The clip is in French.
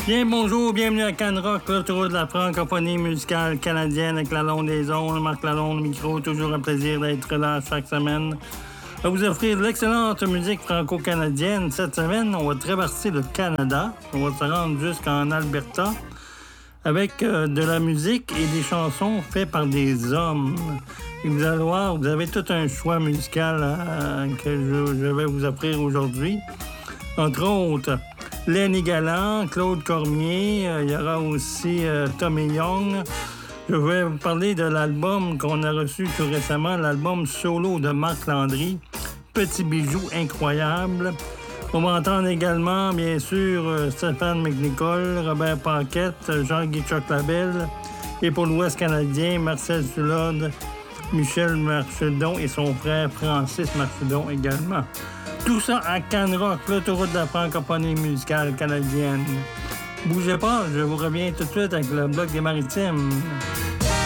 Bien, bonjour, bienvenue à Canrock, l'autoroute de la francophonie musicale canadienne avec Lalonde des ondes. Marc Lalonde, micro, toujours un plaisir d'être là chaque semaine. On va vous offrir de l'excellente musique franco-canadienne. Cette semaine, on va traverser le Canada. On va se rendre jusqu'en Alberta avec de la musique et des chansons faites par des hommes. Et vous allez voir, vous avez tout un choix musical que je vais vous offrir aujourd'hui. Entre autres, Lenny Galland, Claude Cormier, il y aura aussi Tommy Young. Je vais vous parler de l'album qu'on a reçu tout récemment, l'album solo de Marc Landry, Petit bijou incroyable. On va entendre également, bien sûr, Stéphane McNicol, Robert Paquette, Jean-Guy Choc-Labelle, et pour l'Ouest canadien, Marcel Sulode, Michel Marchedon et son frère Francis Marchedon également. Tout ça à Canrock, l'autoroute de la francophonie musicale canadienne. Bougez pas, je vous reviens tout de suite avec le bloc des Maritimes.